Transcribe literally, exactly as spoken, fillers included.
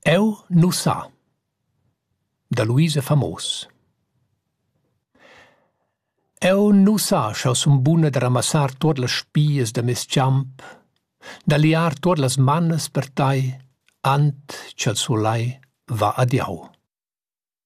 Eu nu sa, da Luisa Famos. Eu nu sa schau sun buna da ramassar tuot las spias da mes champ, da liar tuot las mannas per tai, ant ch'el sulai va adiau.